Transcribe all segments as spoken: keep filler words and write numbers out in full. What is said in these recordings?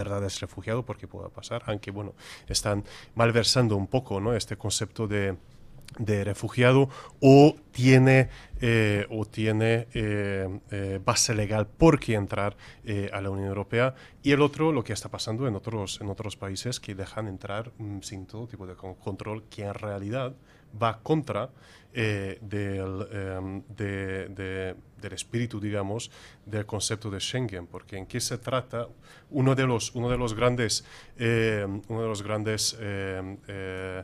verdad es refugiado, porque pueda pasar, aunque bueno, están malversando un poco, ¿no?, este concepto de de refugiado, o tiene, eh, o tiene eh, eh, base legal por qué entrar eh, a la Unión Europea. Y el otro, lo que está pasando en otros, en otros países que dejan entrar mm, sin todo tipo de control, que en realidad va contra eh, del, eh, de, de, del espíritu, digamos, del concepto de Schengen. Porque ¿en qué se trata? Uno de los, uno de los grandes, eh, uno de los grandes eh, eh,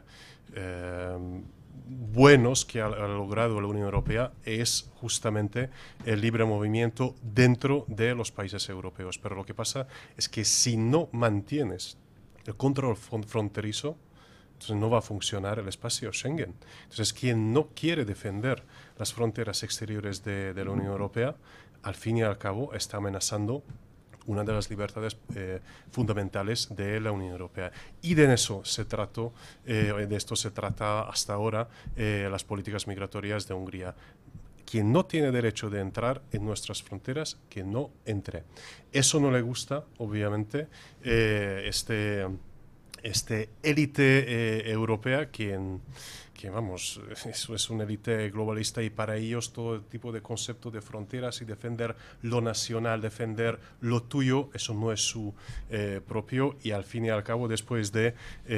eh, buenos que ha, ha logrado la Unión Europea es justamente el libre movimiento dentro de los países europeos. Pero lo que pasa es que si no mantienes el control fronterizo, entonces no va a funcionar el espacio Schengen. Entonces, quien no quiere defender las fronteras exteriores de, de la Unión Europea, al fin y al cabo está amenazando una de las libertades eh, fundamentales de la Unión Europea. Y de eso se trató, eh, de esto se trata hasta ahora eh, las políticas migratorias de Hungría. Quien no tiene derecho de entrar en nuestras fronteras, que no entre. Eso no le gusta, obviamente, eh, este, este élite eh, europea, quien, que vamos, eso es una élite globalista, y para ellos todo tipo de concepto de fronteras y defender lo nacional, defender lo tuyo, eso no es su eh, propio. Y al fin y al cabo, después de eh,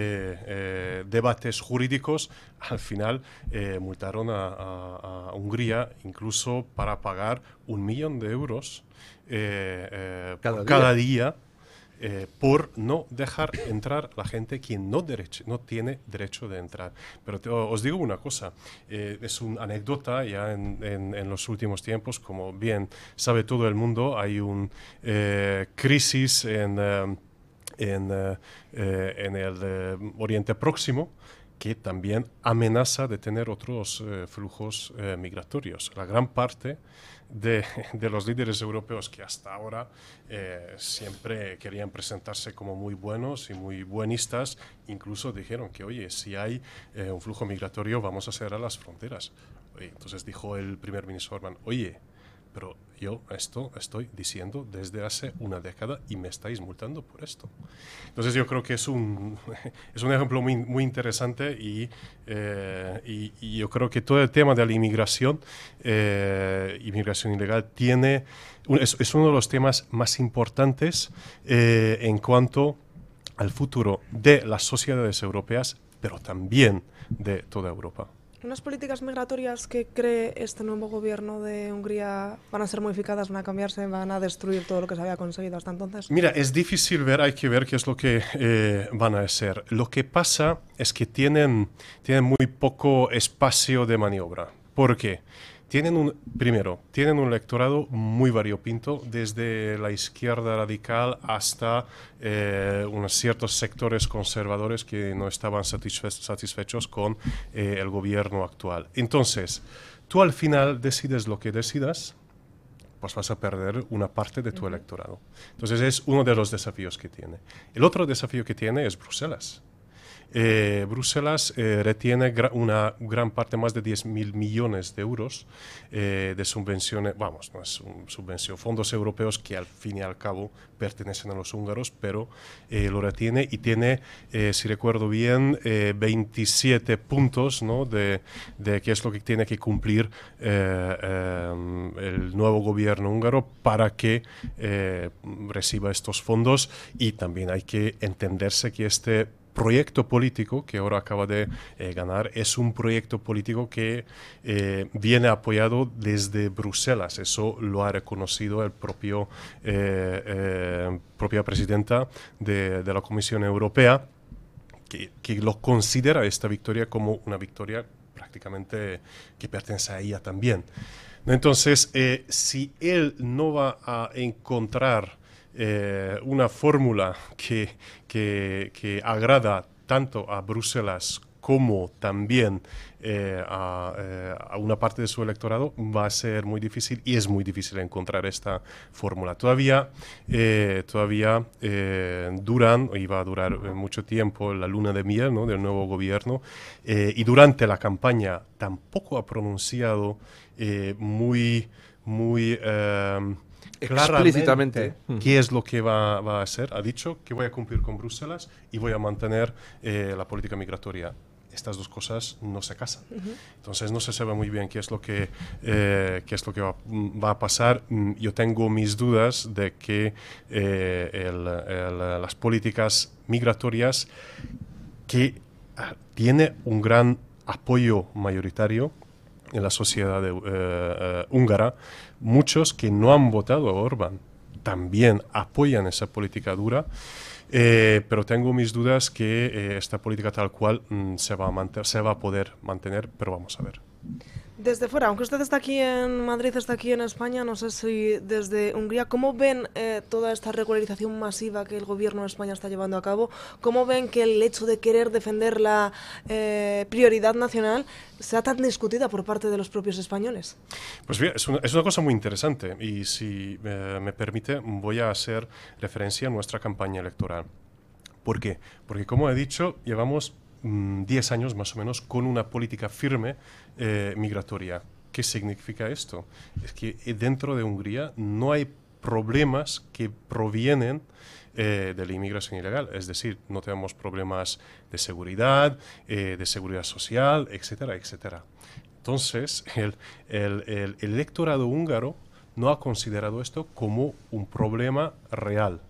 eh, debates jurídicos, al final eh, multaron a, a, a Hungría incluso para pagar un millón de euros eh, eh, cada por día, cada día Eh, por no dejar entrar la gente quien no, derecho, no tiene derecho de entrar. Pero te, os digo una cosa, eh, es una anécdota ya en, en, en los últimos tiempos, como bien sabe todo el mundo, hay una eh, crisis en, eh, en, eh, en el eh, Oriente Próximo, que también amenaza de tener otros eh, flujos eh, migratorios. La gran parte de, de los líderes europeos que hasta ahora eh, siempre querían presentarse como muy buenos y muy buenistas, incluso dijeron que, oye, si hay eh, un flujo migratorio, vamos a cerrar las fronteras. Y entonces dijo el primer ministro Orbán, oye, pero yo esto estoy diciendo desde hace una década y me estáis multando por esto. Entonces yo creo que es un, es un ejemplo muy, muy interesante, y, eh, y, y yo creo que todo el tema de la inmigración, eh, inmigración ilegal, tiene, es, es uno de los temas más importantes eh, en cuanto al futuro de las sociedades europeas, pero también de toda Europa. ¿Unas políticas migratorias que cree este nuevo gobierno de Hungría van a ser modificadas, van a cambiarse, van a destruir todo lo que se había conseguido hasta entonces? Mira, es difícil ver, hay que ver qué es lo que eh, van a hacer. Lo que pasa es que tienen, tienen muy poco espacio de maniobra. ¿Por qué? Tienen un, primero, tienen un electorado muy variopinto, desde la izquierda radical hasta eh, unos ciertos sectores conservadores que no estaban satisfe satisfechos con eh, el gobierno actual. Entonces, tú al final decides lo que decidas, pues vas a perder una parte de tu uh-huh. electorado. Entonces es uno de los desafíos que tiene. El otro desafío que tiene es Bruselas. Eh, Bruselas eh, retiene gra una gran parte, más de diez mil millones de euros eh, de subvenciones, vamos, no es un subvención, fondos europeos que al fin y al cabo pertenecen a los húngaros, pero eh, lo retiene, y tiene, eh, si recuerdo bien, eh, veintisiete puntos, ¿no?, de, de qué es lo que tiene que cumplir eh, eh, el nuevo gobierno húngaro para que eh, reciba estos fondos. Y también hay que entenderse que este proyecto político que ahora acaba de eh, ganar es un proyecto político que eh, viene apoyado desde Bruselas. Eso lo ha reconocido el propio eh, eh, propia presidenta de, de la Comisión Europea, que, que lo considera esta victoria como una victoria prácticamente que pertenece a ella también. Entonces, eh, si él no va a encontrar Eh, una fórmula que, que, que agrada tanto a Bruselas como también eh, a, eh, a una parte de su electorado, va a ser muy difícil, y es muy difícil encontrar esta fórmula. Todavía, eh, todavía eh, duran, y va a durar mucho tiempo, la luna de miel, ¿no?, del nuevo gobierno, eh, y durante la campaña tampoco ha pronunciado eh, muy, muy... Eh, explícitamente qué es lo que va, va a hacer. Ha dicho que voy a cumplir con Bruselas y voy a mantener eh, la política migratoria. Estas dos cosas no se casan. Uh-huh. Entonces no se sabe muy bien qué es lo que, eh, qué es lo que va, va a pasar. Yo tengo mis dudas de que eh, el, el, las políticas migratorias que uh, tiene un gran apoyo mayoritario en la sociedad de, uh, uh, húngara, muchos que no han votado a Orbán también apoyan esa política dura. Eh, pero tengo mis dudas que eh, esta política tal cual mm, se, va a mantener, se va a poder mantener, pero vamos a ver. Desde fuera, aunque usted está aquí en Madrid, está aquí en España, no sé si desde Hungría, ¿cómo ven eh, toda esta regularización masiva que el gobierno de España está llevando a cabo? ¿Cómo ven que el hecho de querer defender la eh, prioridad nacional sea tan discutida por parte de los propios españoles? Pues bien, es una, es una cosa muy interesante y si eh, me permite voy a hacer referencia a nuestra campaña electoral. ¿Por qué? Porque como he dicho, llevamos diez años más o menos con una política firme eh, migratoria. ¿Qué significa esto? Es que dentro de Hungría no hay problemas que provienen eh, de la inmigración ilegal, es decir, no tenemos problemas de seguridad, eh, de seguridad social, etcétera, etcétera. Entonces, el, el, el electorado húngaro no ha considerado esto como un problema real.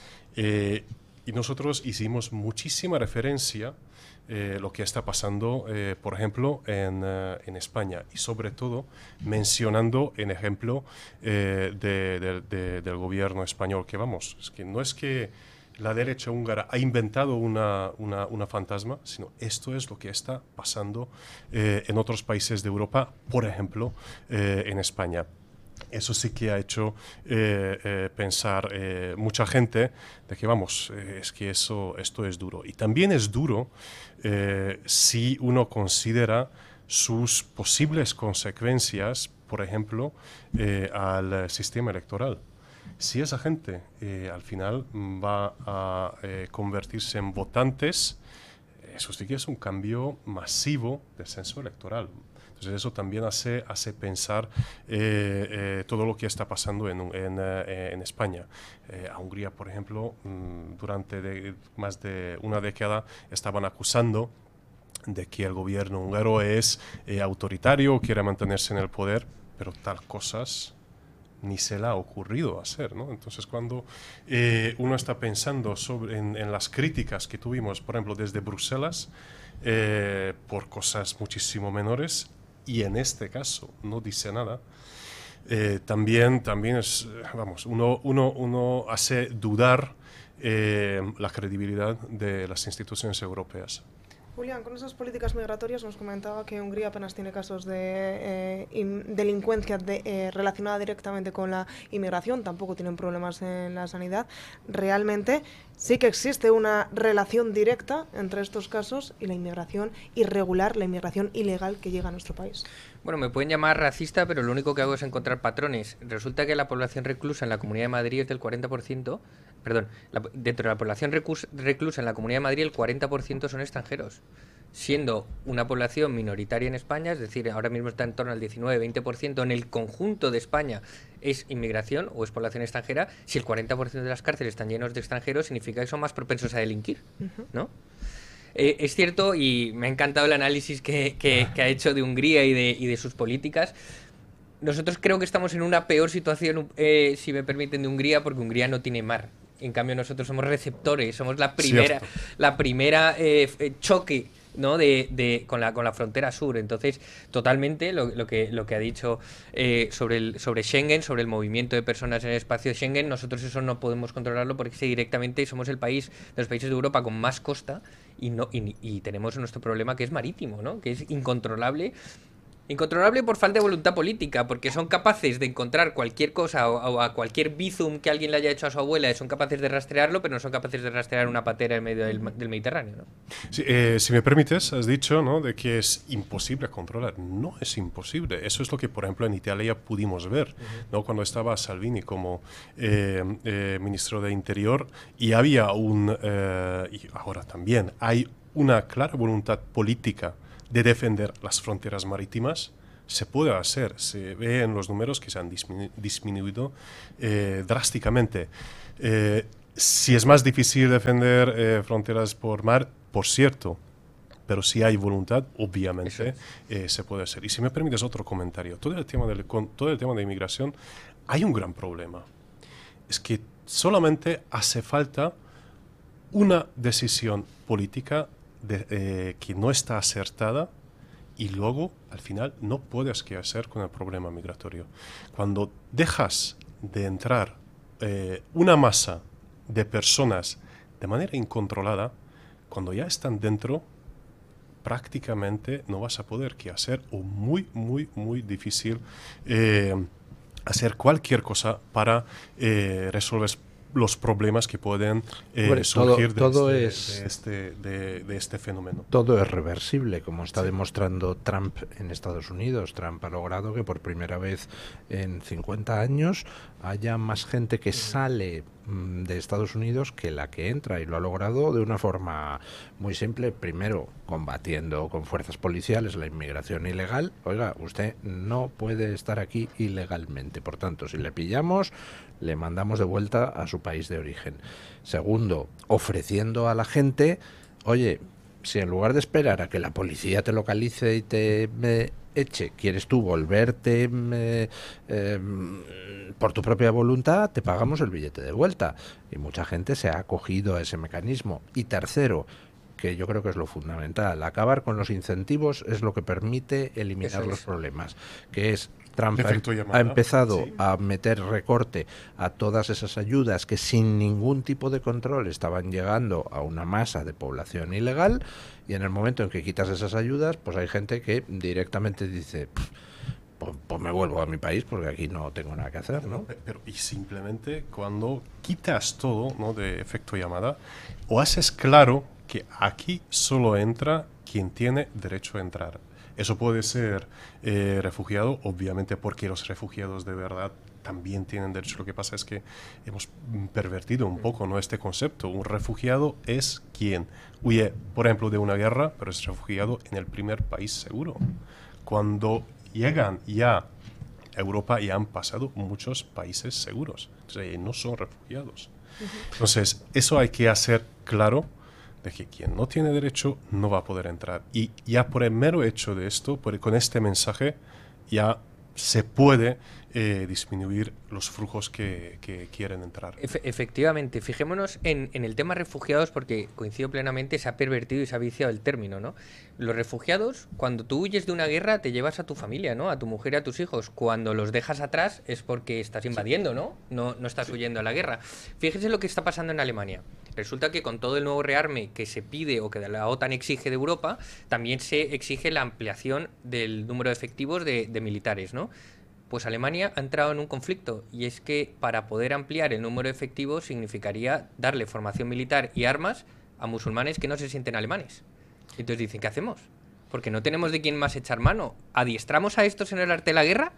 Eh, y nosotros hicimos muchísima referencia Eh, lo que está pasando, eh, por ejemplo, en, uh, en España y sobre todo mencionando el ejemplo eh, de, de, de, del gobierno español, que vamos, es que no es que la derecha húngara ha inventado una, una, una fantasma, sino esto es lo que está pasando eh, en otros países de Europa, por ejemplo, eh, en España. Eso sí que ha hecho eh, eh, pensar eh, mucha gente de que, vamos, eh, es que eso, esto es duro. Y también es duro eh, si uno considera sus posibles consecuencias, por ejemplo, eh, al sistema electoral. Si esa gente eh, al final va a eh, convertirse en votantes, eso sí que es un cambio masivo del censo electoral. Entonces eso también hace, hace pensar eh, eh, todo lo que está pasando en, en, eh, en España. Eh, a Hungría, por ejemplo, mmm, durante de, más de una década estaban acusando de que el gobierno húngaro es eh, autoritario, quiere mantenerse en el poder, pero tal cosas ni se le ha ocurrido hacer, ¿no? Entonces, cuando eh, uno está pensando sobre, en, en las críticas que tuvimos, por ejemplo, desde Bruselas, eh, por cosas muchísimo menores, y en este caso no dice nada, eh, también, también es, vamos, uno, uno, uno hace dudar eh, la credibilidad de las instituciones europeas. Julián, con esas políticas migratorias nos comentaba que Hungría apenas tiene casos de eh, delincuencia de, eh, relacionada directamente con la inmigración, tampoco tienen problemas en la sanidad. Realmente sí que existe una relación directa entre estos casos y la inmigración irregular, la inmigración ilegal que llega a nuestro país. Bueno, me pueden llamar racista, pero lo único que hago es encontrar patrones. Resulta que la población reclusa en la Comunidad de Madrid es del cuarenta por ciento, perdón, la, dentro de la población recus, reclusa en la Comunidad de Madrid el cuarenta por ciento son extranjeros, siendo una población minoritaria en España, es decir, ahora mismo está en torno al diecinueve veinte por ciento en el conjunto de España es inmigración o es población extranjera. Si el cuarenta por ciento de las cárceles están llenos de extranjeros, significa que son más propensos a delinquir, ¿no? Eh, es cierto, y me ha encantado el análisis que, que, que ha hecho de Hungría y de, y de sus políticas. Nosotros creo que estamos en una peor situación, eh, si me permiten, de Hungría, porque Hungría no tiene mar. En cambio, nosotros somos receptores, somos la primera, la primera eh, choque, ¿no? de, de, con, la, con la frontera sur. Entonces, totalmente lo, lo, que, lo que ha dicho eh, sobre, el, sobre Schengen, sobre el movimiento de personas en el espacio de Schengen, nosotros eso no podemos controlarlo porque directamente somos el país de los países de Europa con más costa y, no, y, y tenemos nuestro problema que es marítimo, ¿no? Que es incontrolable. Incontrolable por falta de voluntad política, porque son capaces de encontrar cualquier cosa o, o a cualquier bizum que alguien le haya hecho a su abuela, son capaces de rastrearlo, pero no son capaces de rastrear una patera en medio del, del Mediterráneo, ¿no? Sí, eh, si me permites, has dicho, ¿no?, de que es imposible controlar. No es imposible. Eso es lo que, por ejemplo, en Italia pudimos ver, uh-huh. ¿no?, cuando estaba Salvini como eh, eh, ministro de Interior, y había un, eh, y ahora también, hay una clara voluntad política de defender las fronteras marítimas, Se puede hacer, se ve en los números que se han disminu disminuido eh, drásticamente. Eh, si es más difícil defender eh, fronteras por mar, por cierto, pero si hay voluntad, obviamente eh, se puede hacer. Y si me permites otro comentario, todo el tema del, con todo el tema de inmigración, hay un gran problema. Es que solamente hace falta una decisión política de, eh, que no está acertada, y luego, al final, no puedes qué hacer con el problema migratorio. Cuando dejas de entrar eh, una masa de personas de manera incontrolada, cuando ya están dentro, prácticamente no vas a poder qué hacer, o muy, muy, muy difícil eh, hacer cualquier cosa para eh, resolver los problemas que pueden eh, Bueno, surgir todo, todo de, es, este, de, este, de, de este fenómeno. Todo es reversible, como está Sí. demostrando Trump en Estados Unidos. Trump ha logrado que por primera vez en cincuenta años haya más gente que sale mm, de Estados Unidos que la que entra, y lo ha logrado de una forma muy simple. Primero, combatiendo con fuerzas policiales la inmigración ilegal. Oiga, usted no puede estar aquí ilegalmente, por tanto, si le pillamos, le mandamos de vuelta a su país de origen. Segundo, ofreciendo a la gente, oye, si en lugar de esperar a que la policía te localice y te me eche, quieres tú volverte me, eh, por tu propia voluntad, te pagamos el billete de vuelta. Y mucha gente se ha acogido a ese mecanismo. Y tercero, que yo creo que es lo fundamental, acabar con los incentivos es lo que permite eliminar Eso los es. problemas, que es Trump ha, Efecto em- llamada, ha empezado sí. a meter recorte a todas esas ayudas que sin ningún tipo de control estaban llegando a una masa de población ilegal, y en el momento en que quitas esas ayudas, pues hay gente que directamente dice, pues, pues me vuelvo a mi país porque aquí no tengo nada que hacer, ¿no? Pe- Pero y simplemente cuando quitas todo, ¿no?, de efecto llamada, o haces claro que aquí solo entra quien tiene derecho a entrar. Eso puede ser eh, refugiado, obviamente, porque los refugiados de verdad también tienen derecho. Lo que pasa es que hemos pervertido un poco, ¿no?, este concepto. Un refugiado es quien huye, por ejemplo, de una guerra, pero es refugiado en el primer país seguro. Cuando llegan ya a Europa, ya han pasado muchos países seguros. Entonces, eh, no son refugiados. Entonces, eso hay que hacer claro, de que quien no tiene derecho no va a poder entrar. Y ya por el mero hecho de esto, por, con este mensaje, ya se puede eh, disminuir los flujos que, que quieren entrar. Efe- efectivamente, fijémonos en, en el tema refugiados, porque coincido plenamente, se ha pervertido y se ha viciado el término, ¿no? Los refugiados, cuando tú huyes de una guerra, te llevas a tu familia, ¿no? A tu mujer y a tus hijos. Cuando los dejas atrás es porque estás invadiendo, ¿no? No, no estás huyendo a la guerra. Fíjese lo que está pasando en Alemania. Resulta que con todo el nuevo rearme que se pide o que la OTAN exige de Europa, también se exige la ampliación del número de efectivos de, de militares, ¿no? Pues Alemania ha entrado en un conflicto, y es que para poder ampliar el número de efectivos significaría darle formación militar y armas a musulmanes que no se sienten alemanes. Entonces dicen, ¿qué hacemos? Porque no tenemos de quién más echar mano. ¿Adiestramos a estos en el arte de la guerra?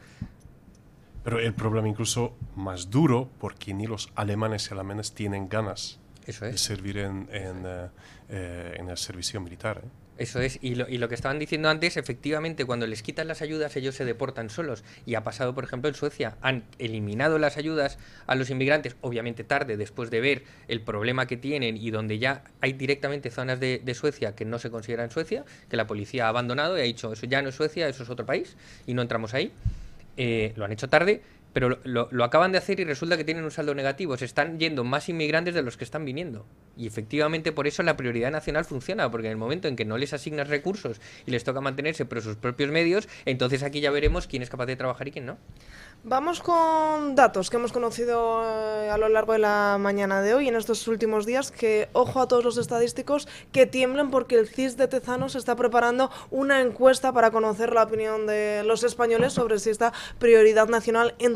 Pero el problema incluso más duro, porque ni los alemanes y alemanes tienen ganas Eso de es. servir en, en, eh, eh, en el servicio militar, ¿eh? Eso es, y lo, y lo que estaban diciendo antes, efectivamente, cuando les quitan las ayudas, ellos se deportan solos. Y ha pasado, por ejemplo, en Suecia. Han eliminado las ayudas a los inmigrantes, obviamente tarde, después de ver el problema que tienen, y donde ya hay directamente zonas de, de Suecia que no se consideran Suecia, que la policía ha abandonado y ha dicho, eso ya no es Suecia, eso es otro país, y no entramos ahí. Eh, lo han hecho tarde, pero lo, lo, lo acaban de hacer y resulta que tienen un saldo negativo. Se están yendo más inmigrantes de los que están viniendo. Y efectivamente por eso la prioridad nacional funciona, porque en el momento en que no les asignas recursos y les toca mantenerse por sus propios medios, entonces aquí ya veremos quién es capaz de trabajar y quién no. Vamos con datos que hemos conocido eh, a lo largo de la mañana de hoy, en estos últimos días, que ojo a todos los estadísticos que tiemblen, porque el C I S de Tezanos está preparando una encuesta para conocer la opinión de los españoles sobre si esta prioridad nacional entra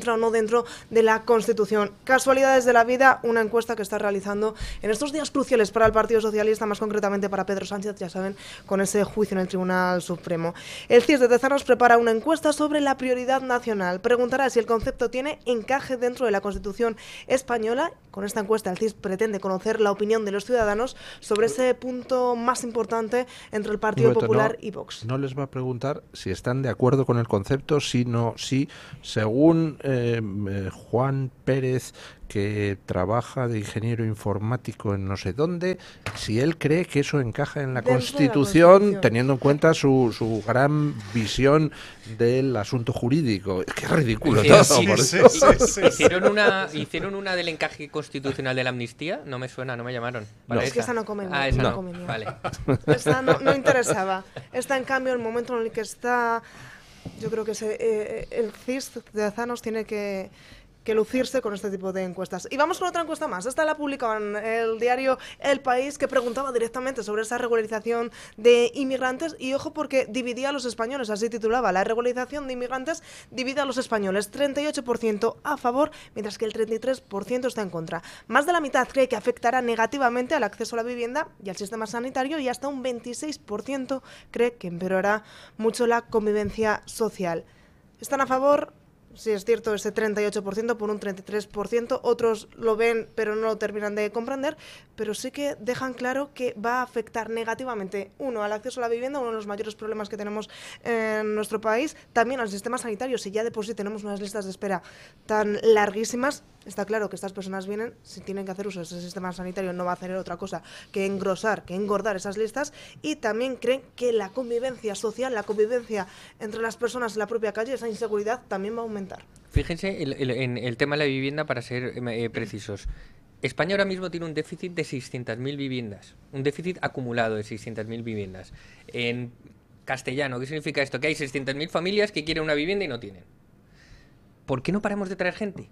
entra o no dentro de la Constitución. Casualidades de la vida, una encuesta que está realizando en estos días cruciales para el Partido Socialista, más concretamente para Pedro Sánchez, ya saben, con ese juicio en el Tribunal Supremo. El C I S de Tezanos prepara una encuesta sobre la prioridad nacional. Preguntará si el concepto tiene encaje dentro de la Constitución española. Con esta encuesta el C I S pretende conocer la opinión de los ciudadanos sobre ese punto más importante entre el Partido Momento, Popular no, y Vox. No les va a preguntar si están de acuerdo con el concepto, sino si, según eh, eh, Juan Pérez, que trabaja de ingeniero informático en no sé dónde, si él cree que eso encaja en la, Constitución, la Constitución, teniendo en cuenta su, su gran visión del asunto jurídico. Qué ridículo Sí, todo, sí, por sí, eso. sí, sí, sí. ¿Hicieron una, ¿Hicieron una del encaje constitucional de la amnistía? No me suena, no me llamaron. No. Es que esa no convenía. Ah, esa no no. convenía. Vale. Esta no, no interesaba. Esta, en cambio, el momento en el que está, yo creo que se, eh, el C I S de Tezanos tiene que, que lucirse con este tipo de encuestas. Y vamos con otra encuesta más. Esta la publicaba en el diario El País, que preguntaba directamente sobre esa regularización de inmigrantes. Y ojo, porque dividía a los españoles, así titulaba: la regularización de inmigrantes divide a los españoles. treinta y ocho por ciento a favor, mientras que el treinta y tres por ciento está en contra. Más de la mitad cree que afectará negativamente al acceso a la vivienda y al sistema sanitario, y hasta un veintiséis por ciento cree que empeorará mucho la convivencia social. Están a favor, sí, es cierto, ese treinta y ocho por ciento por un treinta y tres por ciento. Otros lo ven pero no lo terminan de comprender, pero sí que dejan claro que va a afectar negativamente, uno, al acceso a la vivienda, uno de los mayores problemas que tenemos en nuestro país, también al sistema sanitario. Si ya de por sí tenemos unas listas de espera tan larguísimas, está claro que estas personas vienen, si tienen que hacer uso de ese sistema sanitario, no va a hacer otra cosa que engrosar, que engordar esas listas. Y también creen que la convivencia social, la convivencia entre las personas en la propia calle, esa inseguridad también va a aumentar. Fíjense el, el, en el tema de la vivienda, para ser eh, precisos. España ahora mismo tiene un déficit de seiscientas mil viviendas, un déficit acumulado de seiscientas mil viviendas. En castellano, ¿qué significa esto? Que hay seiscientas mil familias que quieren una vivienda y no tienen. ¿Por qué no paramos de traer gente?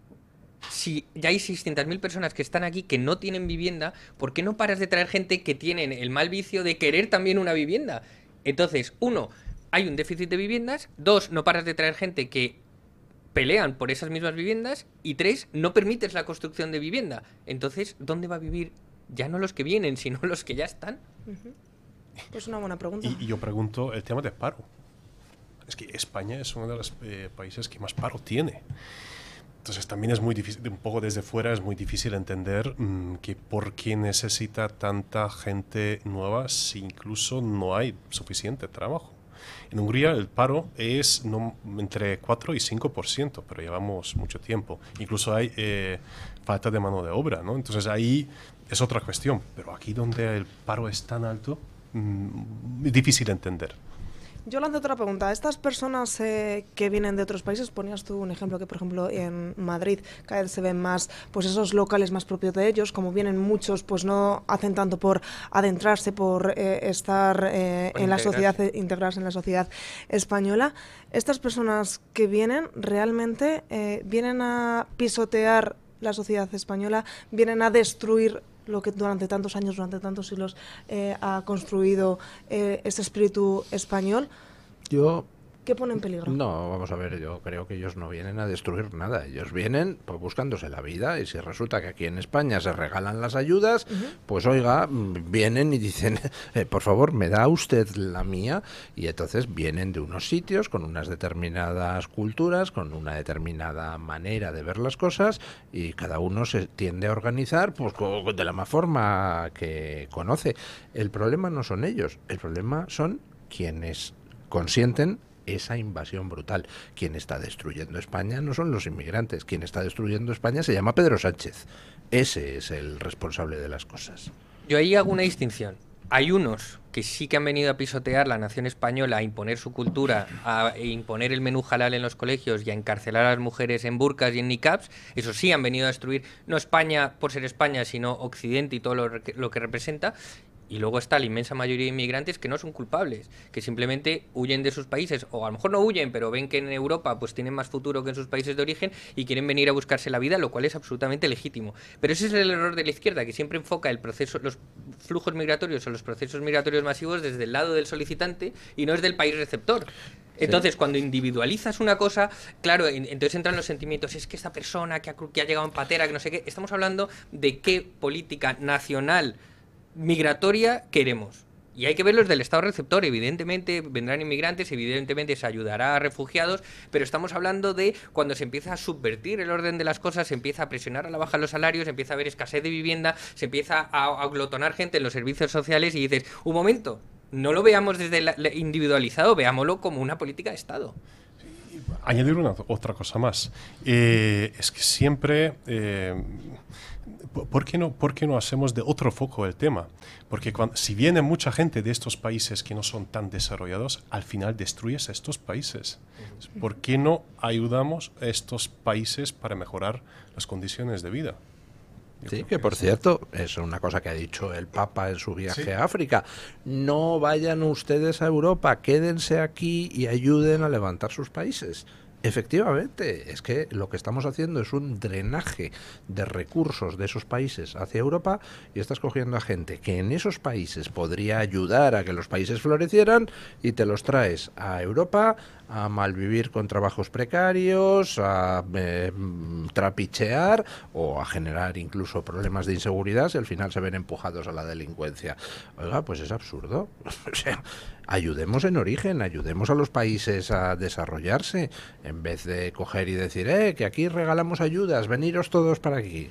Si ya hay seiscientas mil personas que están aquí que no tienen vivienda, ¿por qué no paras de traer gente que tienen el mal vicio de querer también una vivienda? Entonces, uno, hay un déficit de viviendas. Dos, no paras de traer gente que pelean por esas mismas viviendas. Y tres, no permites la construcción de vivienda. Entonces, ¿dónde va a vivir ya no los que vienen, sino los que ya están? Uh-huh. Pues una buena pregunta. Y, y yo pregunto el tema de paro. Es que España es uno de los eh, países que más paro tiene. Entonces también es muy difícil, un poco desde fuera es muy difícil entender mmm, que por qué necesita tanta gente nueva si incluso no hay suficiente trabajo. En Hungría el paro es no, entre cuatro y cinco por ciento, pero llevamos mucho tiempo. Incluso hay eh, falta de mano de obra, ¿no? Entonces ahí es otra cuestión. Pero aquí donde el paro es tan alto, mmm, es difícil entender. Yo lanzo otra pregunta. Estas personas eh, que vienen de otros países, ponías tú un ejemplo que, por ejemplo, en Madrid cada vez se ven más pues esos locales más propios de ellos. Como vienen muchos, pues no hacen tanto por adentrarse, por eh, estar eh, en la sociedad, eh, integrarse en la sociedad española. Estas personas que vienen realmente eh, vienen a pisotear la sociedad española, vienen a destruir lo que durante tantos años, durante tantos siglos eh, ha construido eh, ese espíritu español. Yo... ¿Qué pone en peligro? No, vamos a ver, yo creo que ellos no vienen a destruir nada. Ellos vienen pues buscándose la vida, y si resulta que aquí en España se regalan las ayudas, uh-huh. pues oiga, vienen y dicen, eh, por favor, me da usted la mía, y entonces vienen de unos sitios con unas determinadas culturas, con una determinada manera de ver las cosas, y cada uno se tiende a organizar pues de la más forma que conoce. El problema no son ellos, el problema son quienes consienten esa invasión brutal. Quien está destruyendo España no son los inmigrantes. Quien está destruyendo España se llama Pedro Sánchez. Ese es el responsable de las cosas. Yo ahí hago una distinción. Hay unos que sí que han venido a pisotear la nación española, a imponer su cultura, a imponer el menú halal en los colegios y a encarcelar a las mujeres en burkas y en niqabs. Eso sí, han venido a destruir no España por ser España, sino Occidente y todo lo que, lo que representa. Y luego está la inmensa mayoría de inmigrantes que no son culpables, que simplemente huyen de sus países, o a lo mejor no huyen, pero ven que en Europa pues tienen más futuro que en sus países de origen y quieren venir a buscarse la vida, lo cual es absolutamente legítimo. Pero ese es el error de la izquierda, que siempre enfoca el proceso, los flujos migratorios o los procesos migratorios masivos desde el lado del solicitante y no es del país receptor. Entonces, sí. cuando individualizas una cosa, claro, en, entonces entran los sentimientos, es que esta persona que ha, que ha llegado en patera, que no sé qué, estamos hablando de qué política nacional migratoria queremos. Y hay que verlos del Estado receptor. Evidentemente vendrán inmigrantes, evidentemente se ayudará a refugiados, pero estamos hablando de cuando se empieza a subvertir el orden de las cosas, se empieza a presionar a la baja los salarios, se empieza a haber escasez de vivienda, se empieza a aglotonar gente en los servicios sociales y dices, un momento, no lo veamos desde el individualizado, veámoslo como una política de Estado. Añadir una otra cosa más. Eh, es que siempre... Eh, ¿Por qué, no, ¿Por qué no hacemos de otro foco el tema? Porque cuando, si viene mucha gente de estos países que no son tan desarrollados, al final destruyes a estos países. ¿Por qué no ayudamos a estos países para mejorar las condiciones de vida? Yo sí, que por cierto, es una cosa que ha dicho el Papa en su viaje sí. a África. No vayan ustedes a Europa, quédense aquí y ayuden a levantar sus países. Efectivamente, es que lo que estamos haciendo es un drenaje de recursos de esos países hacia Europa y estás cogiendo a gente que en esos países podría ayudar a que los países florecieran y te los traes a Europa a malvivir con trabajos precarios, a eh, trapichear o a generar incluso problemas de inseguridad y al final se ven empujados a la delincuencia. Oiga, pues es absurdo. O sea, ayudemos en origen, ayudemos a los países a desarrollarse, en vez de coger y decir, eh, que aquí regalamos ayudas, veniros todos para aquí.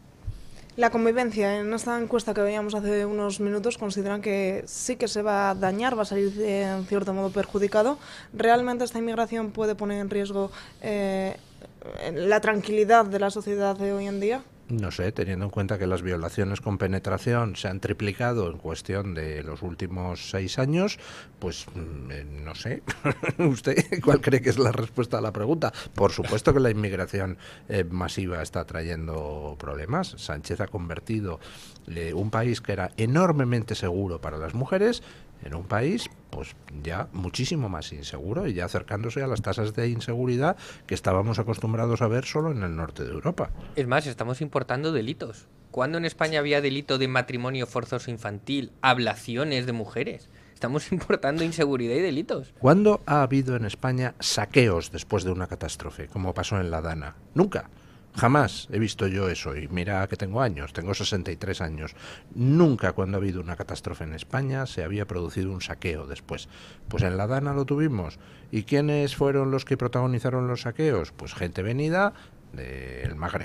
La convivencia, en esta encuesta que veíamos hace unos minutos, consideran que sí que se va a dañar, va a salir de, en cierto modo perjudicado. ¿Realmente esta inmigración puede poner en riesgo eh, la tranquilidad de la sociedad de hoy en día? No sé, teniendo en cuenta que las violaciones con penetración se han triplicado en cuestión de los últimos seis años, pues eh, no sé. ¿Usted cuál cree que es la respuesta a la pregunta? Por supuesto que la inmigración eh, masiva está trayendo problemas. Sánchez ha convertido eh, un país que era enormemente seguro para las mujeres en un país pues ya muchísimo más inseguro y ya acercándose a las tasas de inseguridad que estábamos acostumbrados a ver solo en el norte de Europa. Es más, estamos importando delitos. ¿Cuándo en España había delito de matrimonio forzoso infantil, ablaciones de mujeres? Estamos importando inseguridad y delitos. ¿Cuándo ha habido en España saqueos después de una catástrofe, como pasó en La Dana? Nunca. Jamás he visto yo eso, y mira que tengo años, tengo sesenta y tres años. Nunca cuando ha habido una catástrofe en España se había producido un saqueo después. Pues en La Dana lo tuvimos. ¿Y quiénes fueron los que protagonizaron los saqueos? Pues gente venida del Magreb.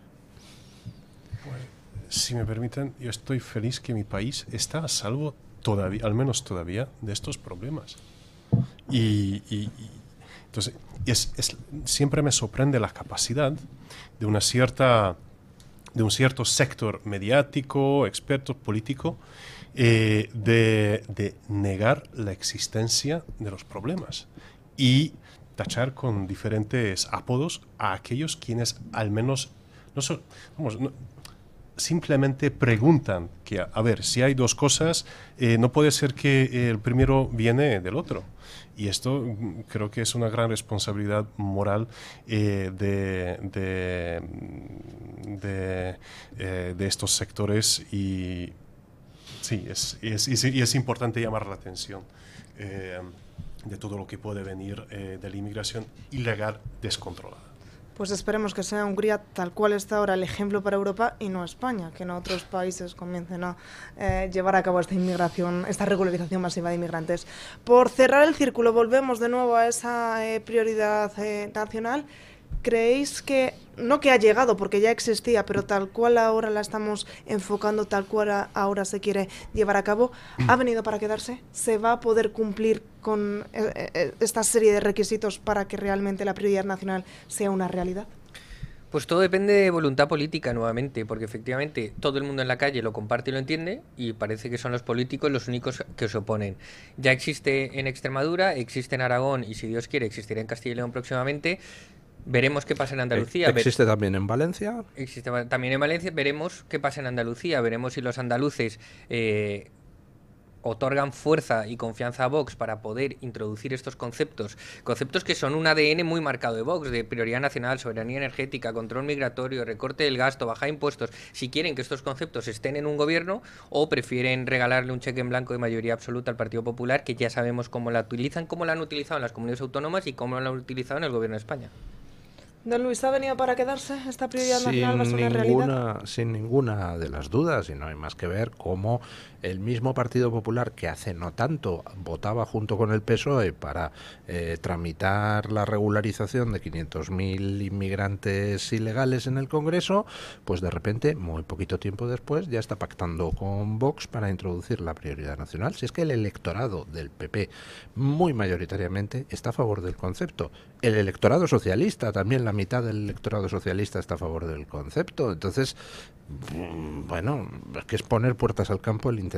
Pues, si me permiten, yo estoy feliz que mi país está a salvo todavía, al menos todavía, de estos problemas. Y... y, y entonces, es, es, siempre me sorprende la capacidad de una cierta, de un cierto sector mediático, experto, político, eh, de, de negar la existencia de los problemas y tachar con diferentes apodos a aquellos quienes al menos no son, vamos, no, simplemente preguntan que, a ver, si hay dos cosas, eh, no puede ser que el primero viene del otro. Y esto creo que es una gran responsabilidad moral eh, de, de, de, eh, de estos sectores y sí, es, es, es, es importante llamar la atención eh, de todo lo que puede venir eh, de la inmigración ilegal descontrolada. Pues esperemos que sea Hungría tal cual está ahora el ejemplo para Europa y no España, que en otros países comiencen a eh, llevar a cabo esta inmigración, esta regularización masiva de inmigrantes. Por cerrar el círculo, volvemos de nuevo a esa eh, prioridad eh, nacional. ¿Creéis que, no que ha llegado porque ya existía, pero tal cual ahora la estamos enfocando, tal cual ahora se quiere llevar a cabo, ha venido para quedarse? ¿Se va a poder cumplir con eh, esta serie de requisitos para que realmente la prioridad nacional sea una realidad? Pues todo depende de voluntad política nuevamente, porque efectivamente todo el mundo en la calle lo comparte y lo entiende y parece que son los políticos los únicos que se oponen. Ya existe en Extremadura, existe en Aragón y si Dios quiere existirá en Castilla y León próximamente. Veremos qué pasa en Andalucía. ¿Existe también en Valencia? Existe también en Valencia. Veremos qué pasa en Andalucía. Veremos si los andaluces eh, otorgan fuerza y confianza a Vox para poder introducir estos conceptos, conceptos que son un A D N muy marcado de Vox, de prioridad nacional, soberanía energética, control migratorio, recorte del gasto, bajar impuestos, si quieren que estos conceptos estén en un gobierno, o prefieren regalarle un cheque en blanco de mayoría absoluta al Partido Popular, que ya sabemos cómo la utilizan, cómo la han utilizado en las comunidades autónomas y cómo la han utilizado en el gobierno de España. Don Luis, ¿ha venido para quedarse esta prioridad nacional? ¿Va a ser una ninguna, realidad? sin ninguna de las dudas, y no hay más que ver cómo el mismo Partido Popular, que hace no tanto votaba junto con el P S O E para eh, tramitar la regularización de quinientos mil inmigrantes ilegales en el Congreso, pues de repente, muy poquito tiempo después, ya está pactando con Vox para introducir la prioridad nacional. Si es que el electorado del P P, muy mayoritariamente, está a favor del concepto. El electorado socialista, también la mitad del electorado socialista está a favor del concepto. Entonces, bueno, es que es poner puertas al campo el intentar